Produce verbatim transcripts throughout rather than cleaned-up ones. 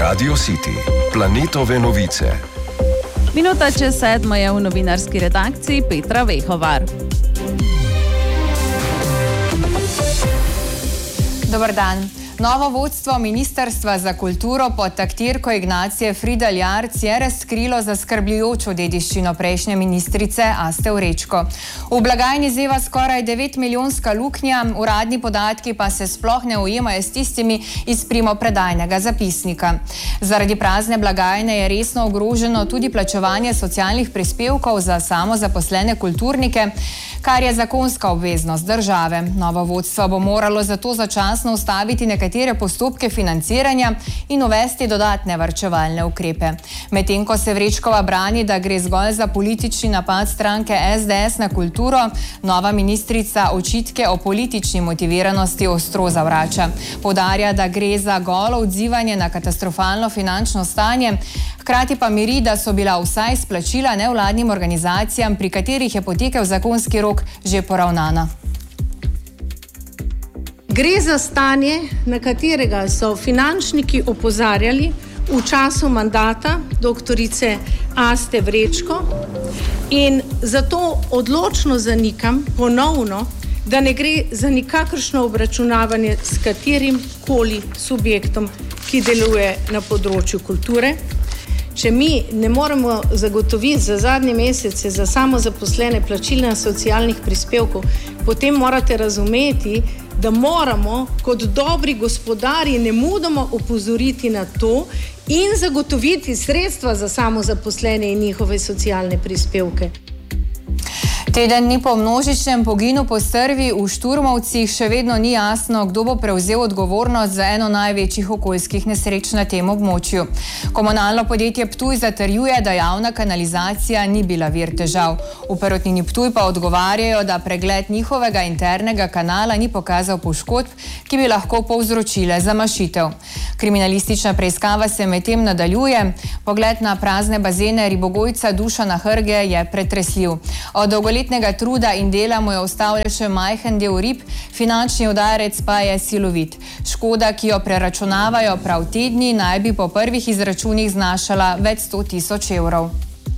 Radio City, planetove novice. Minuta čez sedmo je v novinarski redakciji Petra Vehovar. Dobar dan. Novo vodstvo Ministrstva za kulturo pod taktirko Ignacije Fridl Jarc je razkrilo zaskrbljujočo dediščino prejšnje ministrice Aste Vrečko. V blagajni zeva skoraj devetmilijonska luknja, uradni podatki pa se sploh ne ujemajo s tistimi iz primopredajnega zapisnika. Zaradi prazne blagajne je resno ogroženo tudi plačevanje socialnih prispevkov za samozaposlene kulturnike, kar je zakonska obveznost države. Novo vodstvo bo moralo zato začasno ustaviti nekatere postopke financiranja in uvesti dodatne varčevalne ukrepe. Medtem ko se Vrečkova brani, da gre zgolj za politični napad stranke S D S na kulturo, nova ministrica očitke o politični motiviranosti ostro zavrača. Poudarja, da gre za golo odzivanje na katastrofalno finančno stanje, hkrati pa miri, da so bila vsa izplačila nevladnim organizacijam, pri katerih je potekel zakonski rok, že poravnana. Gre za stanje, na katerega so finančniki opozarjali v času mandata doktorice Aste Vrečko in zato odločno zanikam ponovno, da ne gre za nikakršno obračunavanje s katerim koli subjektom, ki deluje na področju kulture. Če mi ne moremo zagotoviti za zadnje mesece za samozaposlene plačila socialnih prispevkov, potem morate razumeti, da moramo kot dobri gospodarji nemudoma opozoriti na to in zagotoviti sredstva za samozaposlene in njihove socialne prispevke. Teden dni po množičnem poginu po Strvi v Šturmovcih še vedno ni jasno, kdo bo prevzel odgovornost za eno največjih okoljskih nesreč na tem območju. Komunalno podjetje Ptuj zatrjuje, da javna kanalizacija ni bila vir težav. V Perutnini Ptuj pa odgovarjajo, da pregled njihovega internega kanala ni pokazal poškodb, ki bi lahko povzročile zamašitev. Kriminalistična preiskava se medtem nadaljuje. Pogled na prazne bazene ribogojca Dušana Hrge je pretresljiv. Od dolgoletnega truda in dela mu je ostal le še majhen del rib, finančni udarec pa je silovit. Škoda, ki jo preračunavajo prav te dni, naj bi po prvih izračunih znašala več sto tisoč evrov.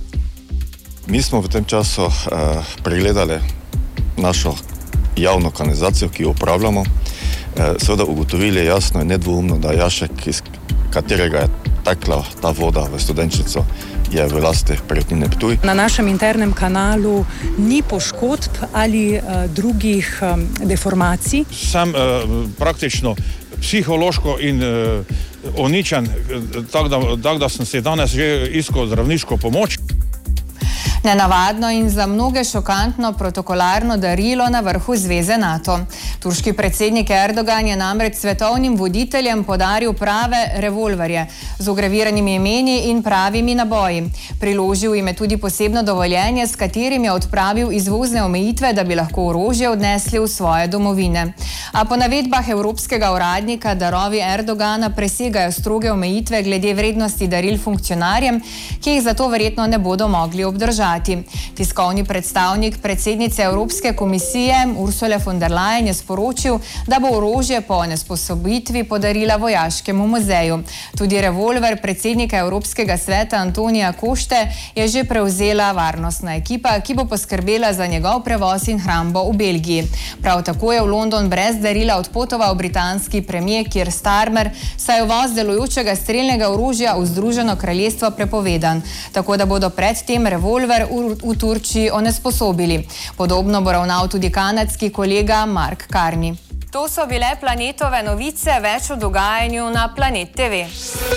Mi smo v tem času eh, pregledali našo javno kanalizacijo, ki jo upravljamo. Eh, seveda ugotovili jasno in nedvoumno, da jašek, iz katerega je tekla ta voda v Studenčnico, je v lasti Perutnine Ptuj. Na našem internem kanalu ni poškodb ali uh, drugih um, deformacij. Sem uh, praktično psihološko in uh, uničen, tako da, tak, da sem si danes že iskal zdravniško pomoč. Nenavadno in za mnoge šokantno protokolarno darilo na vrhu zveze NATO. Turški predsednik Erdogan je namreč svetovnim voditeljem podaril prave revolverje z vgraviranimi imeni in pravimi naboji. Priložil jim je tudi posebno dovoljenje, s katerim je odpravil izvozne omejitve, da bi lahko orožje odnesli v svoje domovine. A po navedbah evropskega uradnika darovi Erdogana presegajo stroge omejitve glede vrednosti daril funkcionarjem, ki jih zato verjetno ne bodo mogli obdržati. Tiskovni predstavnik predsednice Evropske komisije Ursule von der Leyen je sporočil, da bo orožje po onesposobitvi podarila vojaškemu muzeju. Tudi revolver predsednika Evropskega sveta Antonija Košte je že prevzela varnostna ekipa, ki bo poskrbela za njegov prevoz in hrambo v Belgiji. Prav tako je v London brez darila odpotoval britanski premier Keir Starmer, saj je uvoz delujočega strelnega orožja v Združeno kraljestvo prepovedan, tako da bodo predtem revolver v, v Turčiji onesposobili. Podobno bo ravnal tudi kanadski kolega Mark Carney. To so bile planetove novice, več o dogajanju na Planet T V.